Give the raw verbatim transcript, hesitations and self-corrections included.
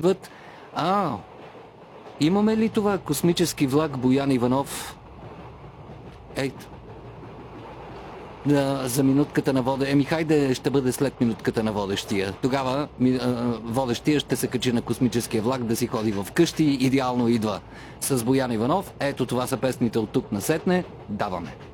идват. А, имаме ли това космически влак Боян Иванов? Ей, да, за минутката на воде. Еми, хайде, ще бъде след минутката на водещия. Тогава ми, а, водещия ще се качи на космическия влак да си ходи в къщи. Идеално идва с Боян Иванов. Ето, това са песните от тук насетне. Даваме.